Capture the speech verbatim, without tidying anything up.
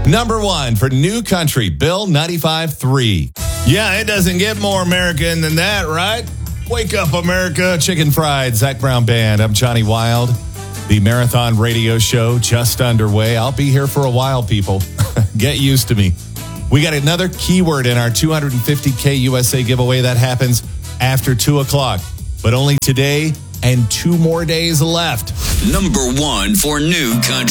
Number one for New Country, Bill ninety-five three. Yeah, it doesn't get more American than that, right? Wake up, America. Chicken Fried, Zach Brown Band. I'm Johnny Wild. The Marathon Radio Show just underway. I'll be here for a while, people. Get used to me. We got another keyword in our two hundred fifty K U S A giveaway that happens after two o'clock. But only today and two more days left. Number one for New Country.